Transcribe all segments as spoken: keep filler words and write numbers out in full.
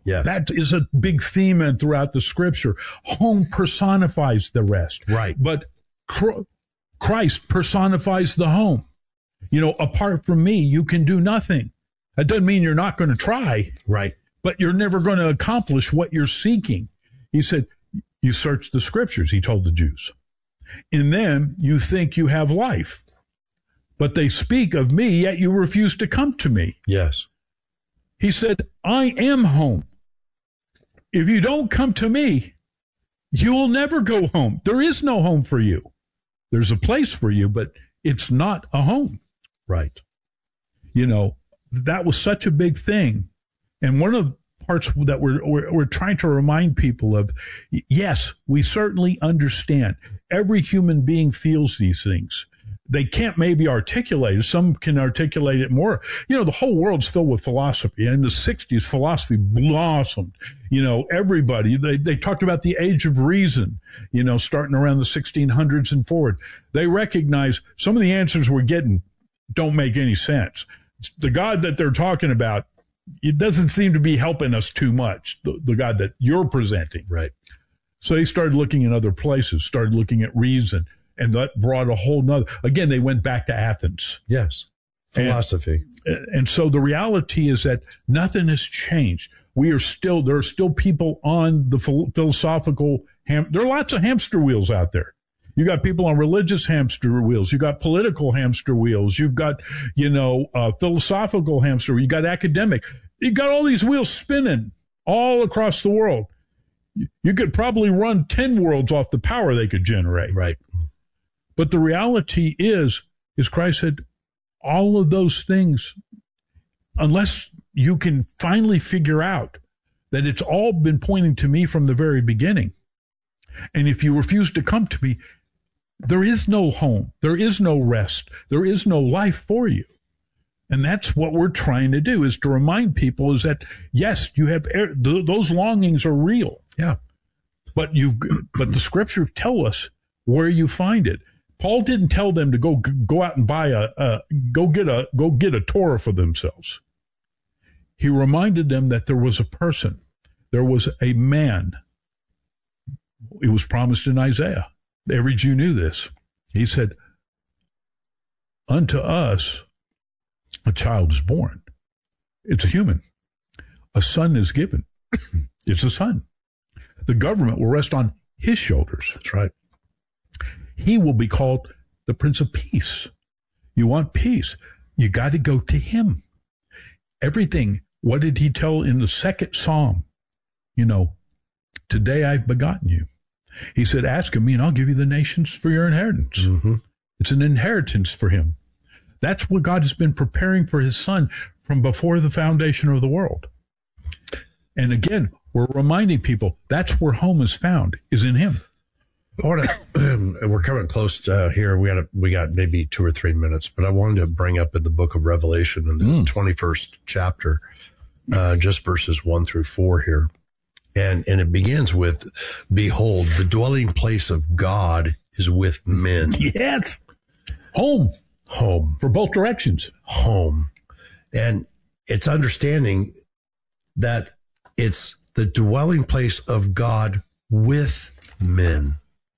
Yes. That is a big theme and throughout the scripture. Home personifies the rest. Right. But Christ personifies the home. You know, apart from me, you can do nothing. That doesn't mean you're not going to try. Right. But you're never going to accomplish what you're seeking. He said, you search the scriptures, he told the Jews. In them, you think you have life. But they speak of me, yet you refuse to come to me. Yes. He said, I am home. If you don't come to me, you will never go home. There is no home for you. There's a place for you, but it's not a home. Right. You know, that was such a big thing. And one of the parts that we're, we're, we're trying to remind people of, yes, we certainly understand. Every human being feels these things. They can't maybe articulate it. Some can articulate it more. You know, the whole world's filled with philosophy. In the sixties, philosophy blossomed. You know, everybody, they, they talked about the age of reason, you know, starting around the sixteen hundreds and forward. They recognize some of the answers we're getting don't make any sense. The God that they're talking about, it doesn't seem to be helping us too much, the, the God that you're presenting. Right. So they started looking in other places, started looking at reason. And that brought a whole nother, again, they went back to Athens. Yes. Philosophy. And, and so the reality is that nothing has changed. We are still, there are still people on the philosophical, ham, there are lots of hamster wheels out there. You got people on religious hamster wheels. You got political hamster wheels. You've got, you know, uh, philosophical hamster. You got academic. You got all these wheels spinning all across the world. You could probably run ten worlds off the power they could generate. Right. But the reality is, is Christ said, all of those things, unless you can finally figure out that it's all been pointing to me from the very beginning. And if you refuse to come to me, there is no home. There is no rest. There is no life for you. And that's what we're trying to do, is to remind people is that, yes, you have, th- those longings are real. Yeah. But you've, but the scriptures tell us where you find it. Paul didn't tell them to go go out and buy a, a go get a go get a Torah for themselves. He reminded them that there was a person, there was a man. It was promised in Isaiah. Every Jew knew this. He said, "Unto us a child is born. It's a human. A son is given. It's a son. The government will rest on his shoulders." That's right. He will be called the Prince of Peace. You want peace, you got to go to him. Everything, what did he tell in the second Psalm? You know, today I've begotten you. He said, ask of me and I'll give you the nations for your inheritance. Mm-hmm. It's an inheritance for him. That's what God has been preparing for his son from before the foundation of the world. And again, we're reminding people that's where home is found, is in him. I want to, we're coming close to, uh, here. We got a, we got maybe two or three minutes, but I wanted to bring up in the book of Revelation in the mm. twenty-first chapter, uh, just verses one through four here. And, and it begins with, behold, the dwelling place of God is with men. Yes. Home. Home. For both directions. Home. And it's understanding that it's the dwelling place of God with men.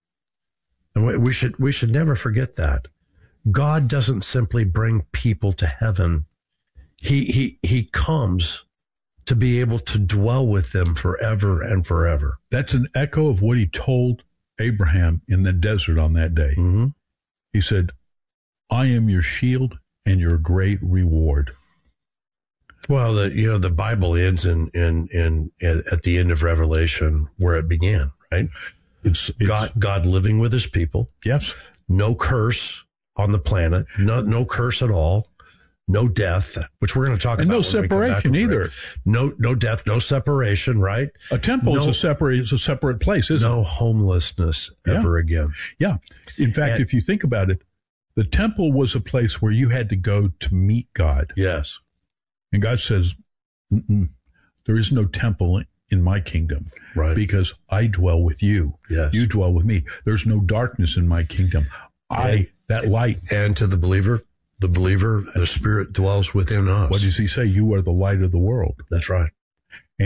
And we should we should never forget that. God doesn't simply bring people to heaven. He he he comes to be able to dwell with them forever and forever. That's an echo of what he told Abraham in the desert on that day. Mm-hmm. He said, I am your shield and your great reward. Well, the you know the Bible ends in in in at the end of Revelation where it began, right? It's, it's God, God living with his people. Yes. No curse on the planet. No, no curse at all. No death, which we're going to talk and about. And no separation either. No, no death, no separation, right? A temple no, is a separate, is a separate place, isn't no it? No homelessness ever yeah. again. Yeah. In fact, and, if you think about it, the temple was a place where you had to go to meet God. Yes. And God says, Mm-mm, there is no temple in my kingdom, right? Because I dwell with you. Yes. You dwell with me. There's no darkness in my kingdom. I, and, that light. And to the believer, the believer, the Spirit dwells within us. What does he say? You are the light of the world. That's right.